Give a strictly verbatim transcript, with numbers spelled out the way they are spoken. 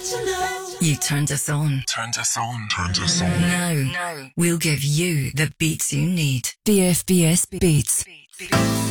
You turned us on. Turned us on. Turned us on. Now, now we'll give you the beats you need. D F B S Beats.